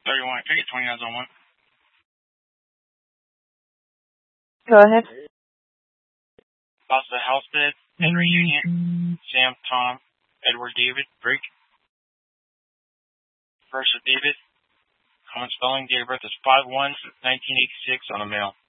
31. Can I get 29s on 1? Go ahead. Lost the house bed. Henry Union. Sam, Tom, Edward, David, Break. First of David. Common spelling. Date of birth is 5/1/1986 on the mail.